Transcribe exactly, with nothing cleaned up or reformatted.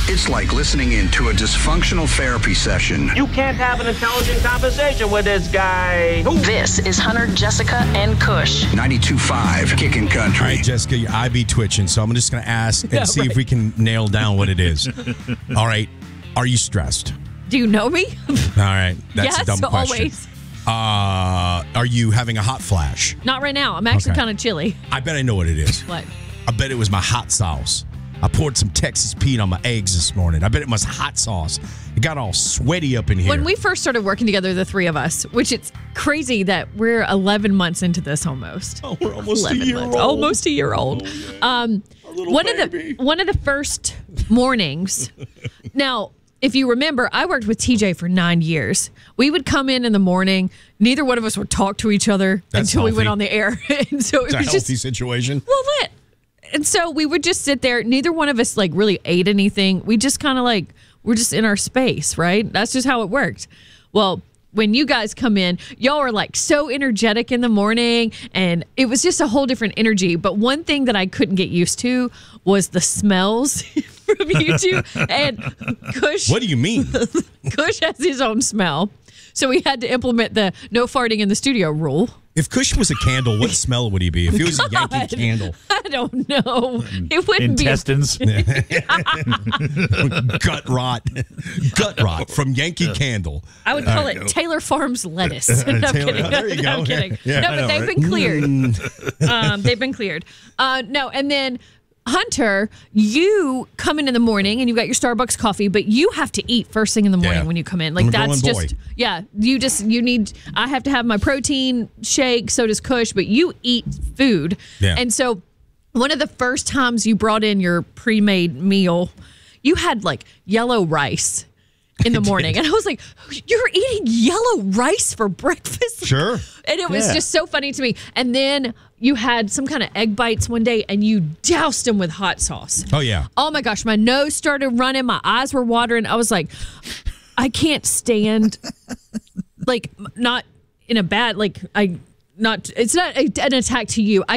It's like listening into a dysfunctional therapy session. You can't have an intelligent conversation with this guy. Ooh. This is Hunter, Jessica, and Kush. ninety-two point five Kickin' Country. All right, Jessica, your eye be twitching, so I'm just going to ask and yeah, see right. if we can nail down what it is. All right. Are you stressed? Do you know me? All right. That's yes, a dumb question. Always. Uh, are you having a hot flash? Not right now. I'm actually Okay. kind of chilly. I bet I know what it is. What? I bet it was my hot sauce. I poured some Texas Pete on my eggs this morning. I bet it was hot sauce. It got all sweaty up in here. When we first started working together, the three of us, which it's crazy that we're eleven months into this almost. Oh, we're almost a year months. old. Almost a year old. Oh, yeah. Um, one baby. of the one of the first mornings. Now, if you remember, I worked with T J for nine years. We would come in in the morning. Neither one of us would talk to each other That's until healthy. we went on the air. And so It's it a was healthy just situation. well lit. And so we would just sit there. Neither one of us like really ate anything. We just kind of like we're just in our space, right? That's just how it worked. Well, when you guys come in, y'all are like so energetic in the morning, and it was just a whole different energy. But one thing that I couldn't get used to was the smells from you two. And Kush, What do you mean? Kush has his own smell, so we had to implement the no farting in the studio rule. If Kush was a candle, what smell would he be? If he was a Yankee God. Candle. I don't know. It wouldn't Intestines. Gut rot. Gut rot from Yankee Candle. be. I would call it Taylor Farms lettuce. No, I'm Taylor- kidding. there you No, go. I'm kidding. Yeah, no, I but know, they've right? been cleared. um, they've been cleared. Uh, no, and then Hunter, you come in in the morning and you got your Starbucks coffee, but you have to eat first thing in the morning Yeah. when you come in. Like I'm a that's growing just boy. yeah. You just you need. I have to have my protein shake. So does Kush, but you eat food, Yeah. and so one of the first times you brought in your pre-made meal, you had like yellow rice in the morning, and I was like, "You're eating yellow rice for breakfast?" Sure. And it was Yeah. just so funny to me. And then you had some kind of egg bites one day and you doused them with hot sauce. Oh, yeah. Oh my gosh, my nose started running. My eyes were watering. I was like, I can't stand, like, not in a bad, like, I, not, it's not a, an attack to you. I